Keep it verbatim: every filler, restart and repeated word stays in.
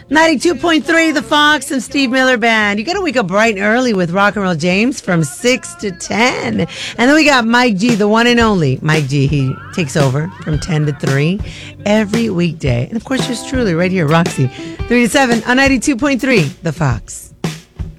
ninety-two point three, The Fox and Steve Miller Band. You got to wake up bright and early with Rock and Roll James from six to ten. And then we got Mike G, the one and only Mike G. He takes over from ten to three every weekday. And of course, yours truly right here, Roxy, three to seven on ninety-two point three, The Fox.